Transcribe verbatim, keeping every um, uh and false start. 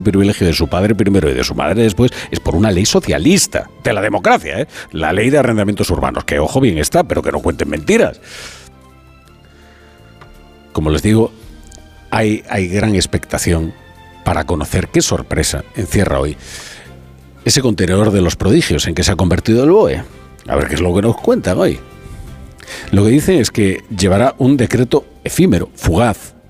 privilegio de su padre primero y de su madre después, es por una ley socialista de la democracia, ¿eh? La ley de arrendamientos urbanos, que ojo bien está, pero que no cuenten mentiras. Como les digo, hay, hay gran expectación para conocer qué sorpresa encierra hoy ese contenedor de los prodigios en que se ha convertido el B O E. A ver qué es lo que nos cuentan hoy. Lo que dicen es que llevará un decreto efímero, fugaz,